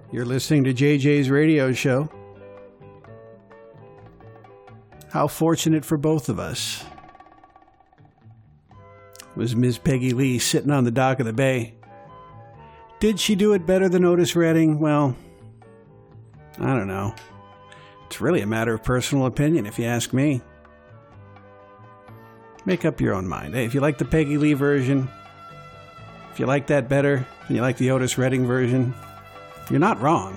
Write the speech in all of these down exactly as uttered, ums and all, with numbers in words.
You're listening to J J's radio show. How fortunate for both of us. Was Miz Peggy Lee sitting on the dock of the bay? Did she do it better than Otis Redding? Well, I don't know. It's really a matter of personal opinion, if you ask me. Make up your own mind. Hey, if you like the Peggy Lee version, if you like that better than you like the Otis Redding version, you're not wrong.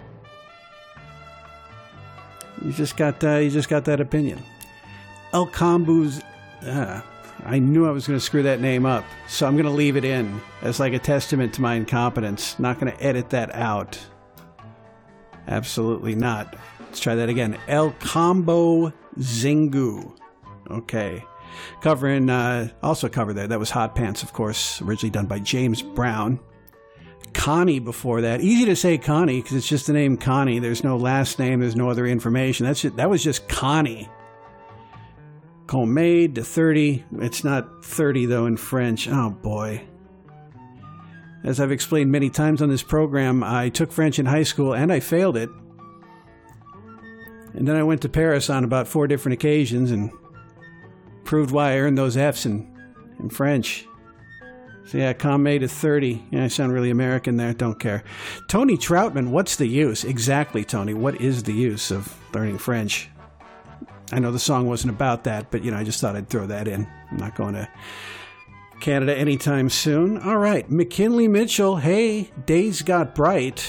You just got uh, you just got that opinion. El Cambu's. Uh, I knew I was going to screw that name up, so I'm going to leave it in as like a testament to my incompetence. Not going to edit that out. Absolutely not. Let's try that again. El Combo Zingu. Okay. Covering, uh, also covered there. That was Hot Pants, of course, originally done by James Brown. Connie before that. Easy to say Connie because it's just the name Connie. There's no last name. There's no other information. That's just, that was just Connie. Homemade to thirty. It's not thirty, though, in French. Oh, boy. As I've explained many times on this program, I took French in high school, and I failed it. And then I went to Paris on about four different occasions and proved why I earned those F's in, in French. So, yeah, Comé to thirty. Yeah, I sound really American there. Don't care. Tony Troutman, what's the use? Exactly, Tony. What is the use of learning French? I know the song wasn't about that, but, you know, I just thought I'd throw that in. I'm not going to Canada anytime soon. All right, McKinley Mitchell, hey, Days Got Bright,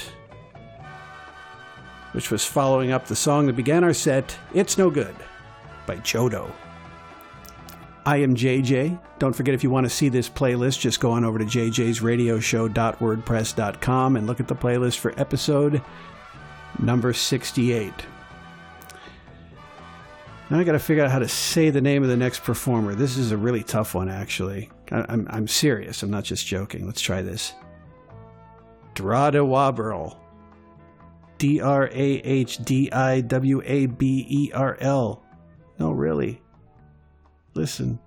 which was following up the song that began our set, It's No Good, by Jodo. I am J J. Don't forget, if you want to see this playlist, just go on over to j j's radio show dot wordpress dot com and look at the playlist for episode number sixty-eight. Now I got to figure out how to say the name of the next performer. This is a really tough one, actually. I, I'm, I'm serious. I'm not just joking. Let's try this. Drada Waberl. D R A H D I W A B E R L. No, really. Listen.